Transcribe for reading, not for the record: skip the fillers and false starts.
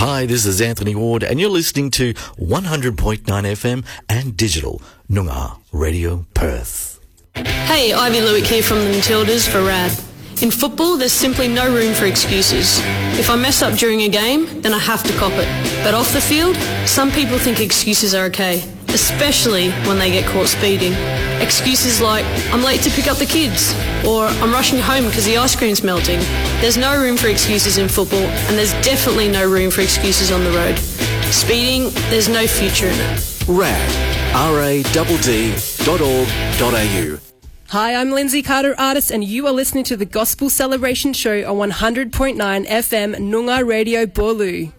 Hi, this is Anthony Ward, and you're listening to 100.9 FM and digital Noongar Radio Perth. Hey, Ivy Lewick here from the Matildas for RAD. In football, there's simply no room for excuses. If I mess up during a game, then I have to cop it. But off the field, some people think excuses are okay, especially when they get caught speeding. Excuses like, I'm late to pick up the kids, or I'm rushing home because the ice cream's melting. There's no room for excuses in football, and there's definitely no room for excuses on the road. Speeding, there's no future in it. RAD, RADD.org.au. Hi, I'm Lindsay Carter, artist, and you are listening to the Gospel Celebration Show on 100.9 FM Noongar Radio Bolu.